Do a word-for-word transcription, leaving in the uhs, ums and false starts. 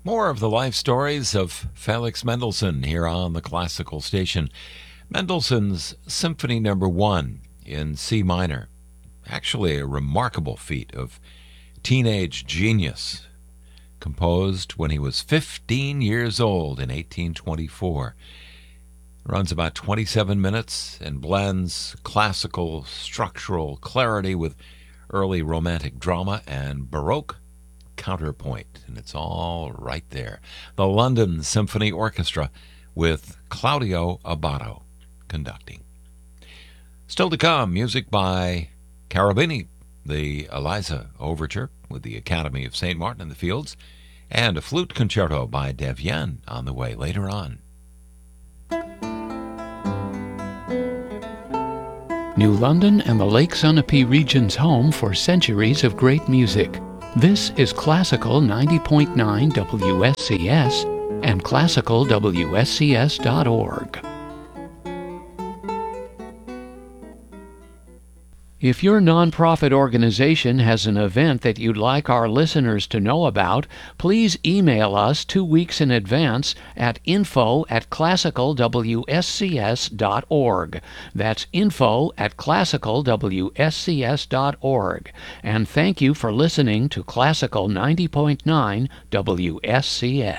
More of the life stories of Felix Mendelssohn here on the Classical Station. Mendelssohn's Symphony Number One in C minor. Actually a remarkable feat of teenage genius. Composed when he was fifteen years old in eighteen twenty-four. Runs about twenty-seven minutes and blends classical structural clarity with early romantic drama and Baroque counterpoint, and it's all right there. The London Symphony Orchestra with Claudio Abbado conducting. Still to come, music by Cherubini, the Eliza Overture with the Academy of Saint Martin in the Fields, and a flute concerto by Devyen on the way later on. New London and the Lake Sunapee region's home for centuries of great music. This is Classical ninety point nine W S C S and classical W S C S dot org. If your nonprofit organization has an event that you'd like our listeners to know about, please email us two weeks in advance at info at classical W S C S dot org. That's info at classical W S C S dot org. And thank you for listening to Classical ninety point nine W S C S.